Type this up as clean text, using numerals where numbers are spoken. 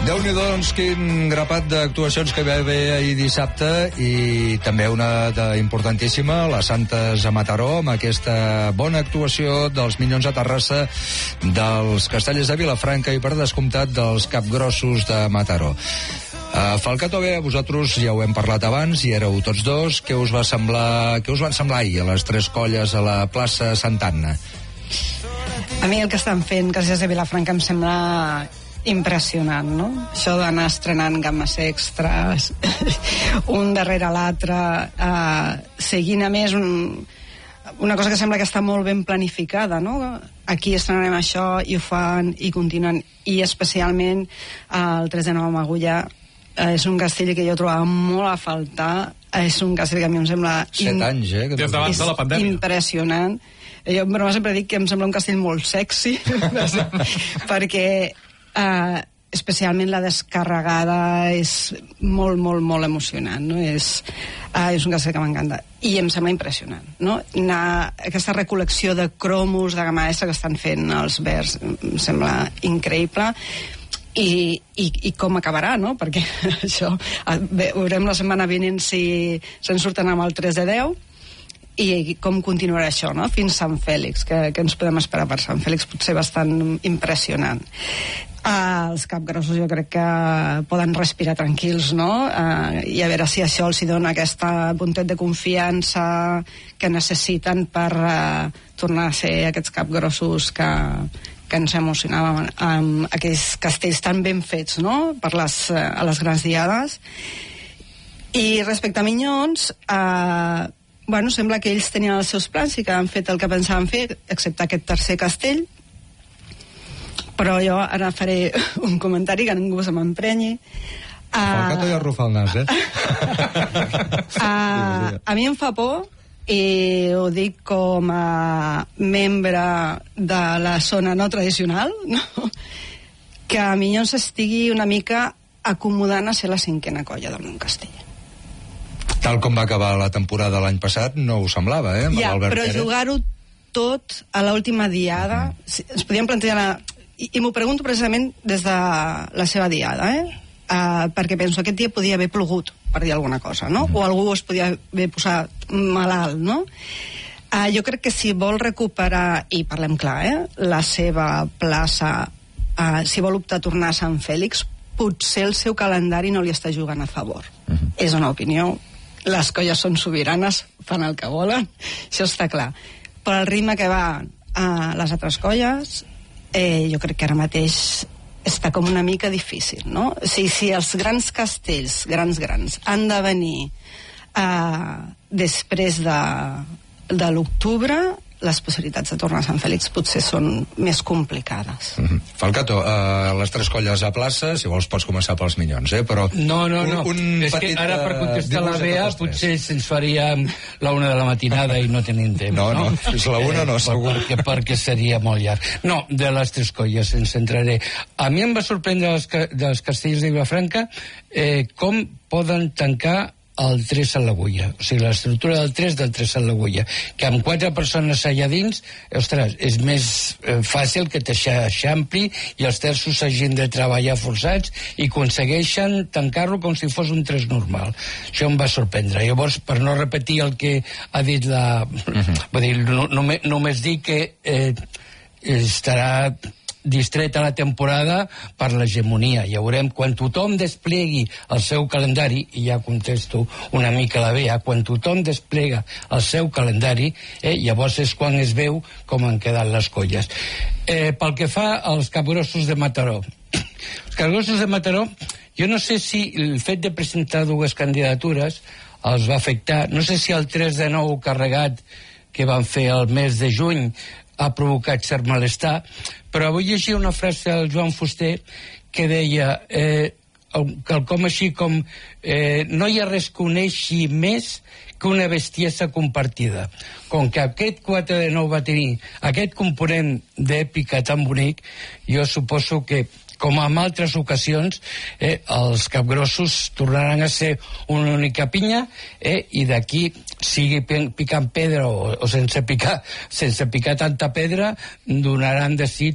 Déu-n'hi-do, doncs, quin grapat d'actuacions que va haver ahir dissabte, i també una importantíssima, les Santes a Mataró, amb aquesta bona actuació dels Minyons de Terrassa, dels Castellers de Vilafranca i, per descomptat, dels Capgrossos de Mataró. Falcato, bé, vosaltres ja ho hem parlat abans i éreu tots dos. Què us van semblar ahir a les tres colles a la plaça Santa Anna? A mi el que estan fent Castellers de Vilafranca em sembla impressionant, no? Això d'anar estrenant gammes extras un darrere l'altre, seguint a més una cosa que sembla que està molt ben planificada, no? Aquí estrenem això i ho fan i continuen, i especialment el 3 de Nova Magulla és un castell que jo trobava molt a faltar. És un castell que a mi em sembla 7 anys, des d'abans de la pandèmia. Impressionant. Jo sempre dic que em sembla un castell molt sexy perquè especialment la descarregada és molt, molt, molt emocionant, no? És un castell que m'encanta i em sembla impressionant, no? Aquesta recol·lecció de cromos de gamma extra que estan fent els Verds em sembla increïble. I com acabarà, no? Perquè això veurem la setmana vinent si se'n surten amb el 3 de 10 i com continuarà això, no? Fins Sant Fèlix, que ens podem esperar per Sant Fèlix, potser bastant impressionant. Els Capgrossos jo crec que poden respirar tranquils, no? I a veure si això els dona aquesta puntet de confiança que necessiten per tornar a ser aquests Capgrossos que ens emocionàvem amb aquells castells tan ben fets, no? A les grans diades. I respecte a Minyons, sembla que ells tenien els seus plans i que han fet el que pensaven fer, excepte aquest tercer castell. Però jo ara faré un comentari que ningú se m'emprenyi. Falcato ja rufa el nas, A mi em fa por, i ho dic com a membre de la zona no tradicional, no? Que Minyons estigui una mica acomodant a ser la cinquena colla del Mont Castell. Tal com va acabar la temporada l'any passat, no ho semblava, Ja, però jugar-ho tot a l'última diada, ens podíem plantejar i m'ho pregunto precisament des de la seva diada, perquè penso aquest dia podia haver plogut, per dir alguna cosa, no? O algú es podia haver posat malalt, no? Jo crec que si vol recuperar, i parlem clar, la seva plaça, si vol optar a tornar a Sant Fèlix, potser el seu calendari no li està jugant a favor. És una opinió. Les colles són sobiranes, fan el que volen, això està clar. Però el ritme que va a les altres colles, jo crec que ara mateix està com una mica difícil, no? Si els grans castells, grans, han de venir després de l'octubre, les possibilitats de tornar a Sant Fèlix potser són més complicades. Falcato, les tres colles a plaça, si vols pots començar pels Minyons, però... No. És que ara per contestar la Bea potser se'ns faria la 1 de la matinada i no tenim temps. No, és la 1 no, segur. Perquè seria molt llarg. No, de les tres colles ens centraré. A mi em va sorprendre dels Castellers de Vilafranca com poden tancar el 3 a l'agulla, o sigui, l'estructura del 3 a l'agulla, que amb 4 persones allà dins, ostres, és més fàcil que t'eixampli i els terços hagin de treballar forçats i aconsegueixen tancar-lo com si fos un 3 normal. Això em va sorprendre. Llavors, per no repetir el que ha dit vull dir, només dir que estarà distreta la temporada per l'hegemonia. Ja veurem, quan tothom desplegui el seu calendari, i ja contesto una mica la Bea, quan tothom desplega el seu calendari, llavors és quan es veu com han quedat les colles. Pel que fa als Capgrossos de Mataró. Els Capgrossos de Mataró, jo no sé si el fet de presentar 2 candidatures els va afectar, no sé si el 3 de 9 carregat que van fer el mes de juny ha provocat cert malestar, però avui llegia una frase del Joan Fuster que deia quelcom així com no hi ha res que uneixi més que una bestiesa compartida. Com que aquest 4 de 9 va tenir aquest component d'èpica tan bonic, jo suposo que com en altres ocasions, els Capgrossos tornaran a ser una única pinya, i d'aquí, sigui picant pedra o sense picar tanta pedra, donaran de si